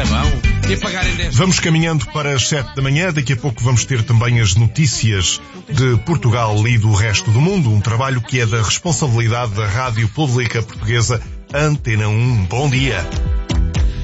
bom. E pagarem 10. Vamos caminhando para as 7 da manhã. Daqui a pouco vamos ter também as notícias de Portugal e do resto do mundo. Um trabalho que é da responsabilidade da Rádio Pública Portuguesa Antena 1. Bom dia.